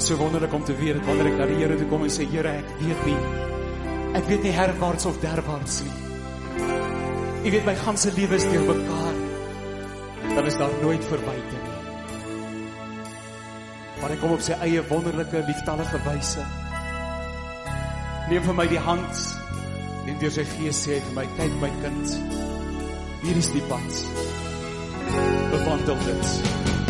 So wonderlik om te weet, dat wanneer ek na die Here toe kom en sê, Here, ek weet nie herwaarts of derwaarts nie. U weet, my ganse lewe is deur mekaar. Dan is daar nooit verwyte nie. Maar hy kom op sy eie wonderlike, lieftallige wyse. Neem vir my die hand, en deur sy gees sê hy vir my, kyk my kind, hier is die pad. Bewandel dit.